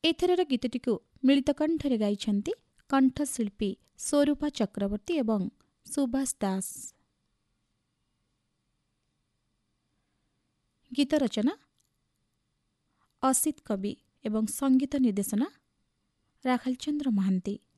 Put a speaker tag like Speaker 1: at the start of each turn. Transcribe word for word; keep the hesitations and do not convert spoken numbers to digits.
Speaker 1: ଏଥରର ଗୀତଟିକୁ ମିଳିତ କଣ୍ଠରେ ଗାଇଛନ୍ତି କଣ୍ଠଶିଳ୍ପୀ ସ୍ୱରୂପା ଚକ୍ରବର୍ତ୍ତୀ ଏବଂ ସୁଭାଷ ଦାସ। ଗୀତ ରଚନା ଅସିତ କବି ଏବଂ ସଙ୍ଗୀତ ନିର୍ଦ୍ଦେଶନା ରାଖଲ ଚନ୍ଦ୍ର ମହାନ୍ତି।